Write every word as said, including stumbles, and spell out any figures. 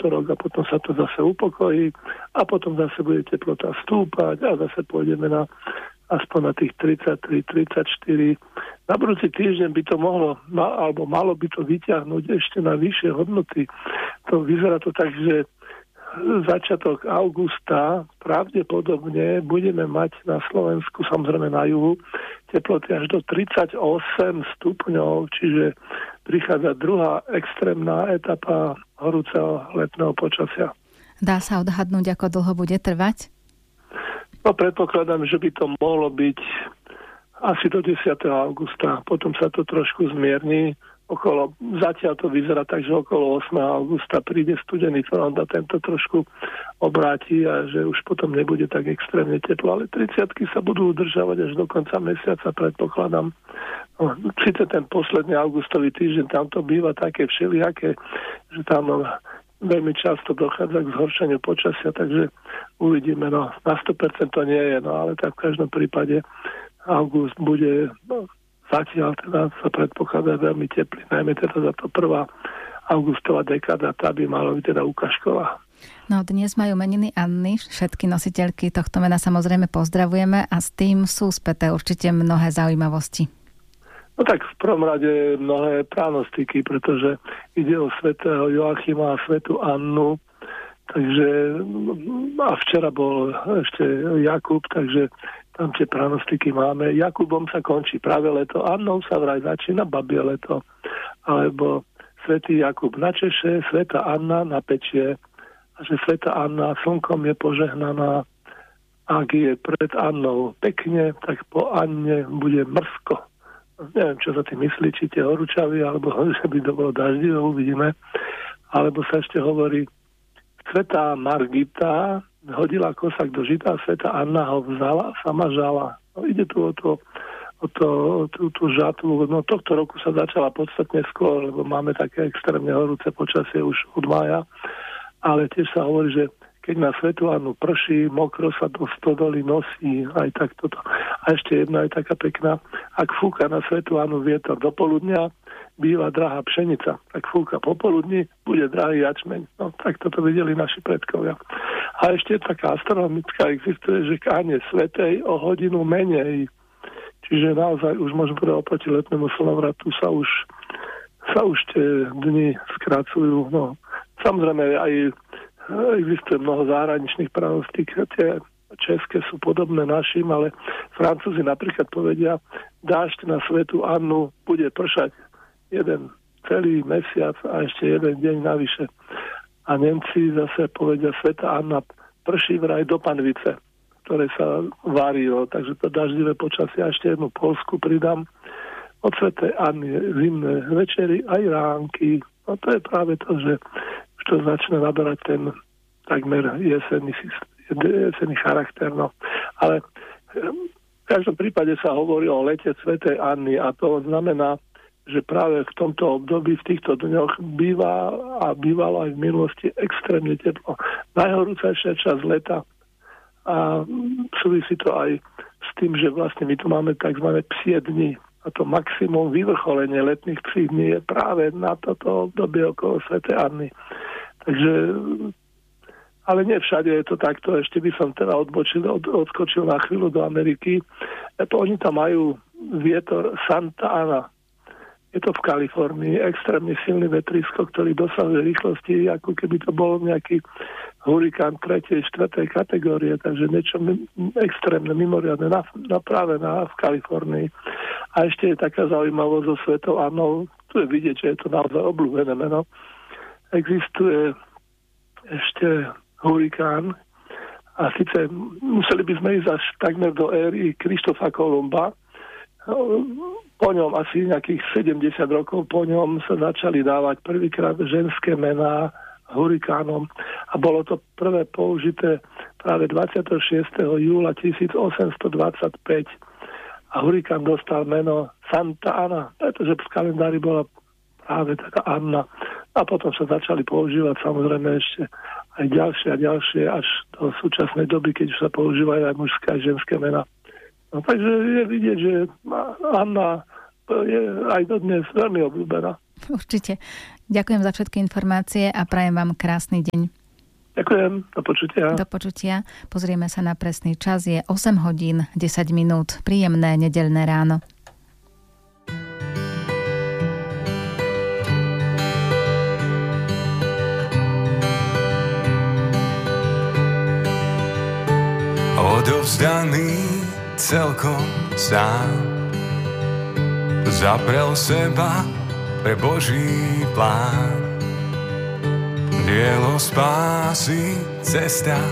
útorok a potom sa to zase upokojí a potom zase bude teplota stúpať a zase pôjdeme na aspoň na tých tridsaťtri tridsaťštyri. Na budúci týždeň by to mohlo, alebo malo by to vyťahnuť ešte na vyššie hodnoty. To vyzerá to tak, že začiatok augusta pravdepodobne budeme mať na Slovensku, samozrejme na juhu, teploty až do tridsaťosem stupňov, čiže prichádza druhá extrémna etapa horúceho letného počasia. Dá sa odhadnúť, ako dlho bude trvať? No predpokladám, že by to mohlo byť asi do desiateho augusta. Potom sa to trošku zmierni. Okolo, zatiaľ to vyzerá tak, že okolo ôsmeho augusta príde studený front a tento trošku obráti a že už potom nebude tak extrémne teplo, ale tridsiatky sa budú udržavať až do konca mesiaca, predpokladám. No, síce ten posledný augustový týždeň, tam to býva také všelijaké, že tam no, veľmi často dochádza k zhoršeniu počasia, takže uvidíme, no na sto percent to nie je, no ale tak v každom prípade august bude... No, zatiaľ teda sa predpokladá veľmi teplý, najmä teda za to prvá augustová dekáda, tá by mala byť teda ukážková. No dnes majú meniny Anny, všetky nositeľky tohto mena samozrejme pozdravujeme a s tým sú späté určite mnohé zaujímavosti. No tak v prvom rade mnohé pranostiky, pretože ide o svätého Joachima a svätú Annu, takže a včera bol ešte Jakub, takže tam tie pranostiky máme. Jakubom sa končí práve leto, Annou sa vraj začína babie leto. Alebo svätý Jakub na Češe, svätá Anna na Pečie. A že svätá Anna slnkom je požehnaná. Ak je pred Annou pekne, tak po Anne bude mrzko. Neviem, čo sa tým myslí, či tie horúčavy, alebo že by to bolo daždivé, uvidíme. Alebo sa ešte hovorí svätá Margita hodila kosak do žita, svätá Anna ho vzala, sama žala. No, ide tu o, to, o, to, o tú, tú žatvu. No tohto roku sa začala podstatne skôr, lebo máme také extrémne horúce počasie už od mája. Ale tiež sa hovorí, že keď na svätú Annu prší, mokro sa do stodoly nosí, aj tak toto. A ešte jedna je taká pekná. Ak fúka na svätú Annu vietor do poludnia, býva drahá pšenica. Tak fúka popoludní, bude drahý jačmeň. No tak toto videli naši predkovia. A ešte taká astronomická existuje, že k Anne svätej o hodinu menej. Čiže naozaj už môžem povedať oproti letnému slnovratu sa už sa už tie dni skracujú. No, samozrejme aj existuje mnoho zahraničných pranostík, tie české sú podobné našim, ale Francúzi napríklad povedia, dážď na svätú Annu bude pršať jeden celý mesiac a ešte jeden deň navyše. A Nemci zase povedia, svätá Anna prší vraj do panvice, ktoré sa varilo, takže to daždivé počasie. A ešte jednu Poľsku pridám. Od svätej Anny zimné večery aj ránky. No to je práve to, že už to začne naberať ten takmer jesenný, jesenný charakter. No. Ale v každom prípade sa hovorí o lete svätej Anny a to znamená, že práve v tomto období, v týchto dňoch býva a bývalo aj v minulosti extrémne teplo. Najhorúcejšia časť leta a súvisí to aj s tým, že vlastne my tu máme tzv. Psie dni a to maximum vyvrcholenie letných psích dní je práve na toto obdobie okolo svätej Anny. Takže, ale nie všade je to takto. Ešte by som teda odbočil, od, odskočil na chvíľu do Ameriky. To oni tam majú vietor Santa Ana. Je to v Kalifornii extrémne silný vetrisko, ktorý dosahuje rýchlosti, ako keby to bol nejaký hurikán tretej, štvrtej kategórie, takže niečo extrémne, mimoriadne na, na práve na, v Kalifornii. A ešte je taká zaujímavosť so svetou Annou, tu je vidieť, že je to naozaj obľúbené meno. Existuje ešte hurikán a síce museli by sme ísť až takmer do éry Krištofa Kolumba. Po ňom asi nejakých sedemdesiat rokov po ňom sa začali dávať prvýkrát ženské mená hurikánom a bolo to prvé použité práve dvadsiateho šiesteho júla tisícosemstodvadsaťpäť a hurikán dostal meno Santa Ana, pretože v kalendári bola práve taká Anna a potom sa začali používať samozrejme ešte aj ďalšie a ďalšie až do súčasnej doby, keď už sa používajú aj mužské a ženské mená. No, takže je vidieť, že Anna je aj dodnes veľmi obľúbená. Určite. Ďakujem za všetky informácie a prajem vám krásny deň. Ďakujem, do počutia. Do počutia. Pozrieme sa na presný čas. Je osem hodín desať minút. Príjemné nedeľné ráno. Odovzdaný celkom sám, zaprel seba pre Boží plán. Dielo spásy, cesta